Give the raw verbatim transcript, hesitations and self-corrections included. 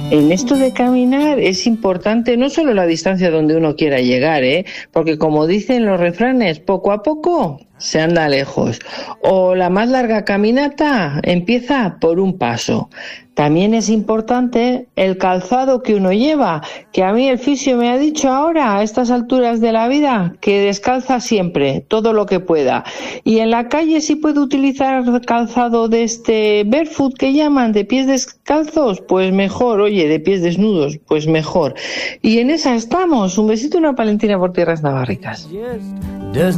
En esto de caminar es importante no solo la distancia donde uno quiera llegar, ¿eh? Porque como dicen los refranes, poco a poco se anda lejos. O la más larga caminata empieza por un paso. También es importante el calzado que uno lleva, que a mí el fisio me ha dicho ahora, a estas alturas de la vida, que descalza siempre, todo lo que pueda. Y en la calle si puede utilizar calzado de este barefoot que llaman, de pies descalzos, pues mejor, oye, de pies desnudos, pues mejor. Y en esa estamos. Un besito y una palentina por tierras navarricas.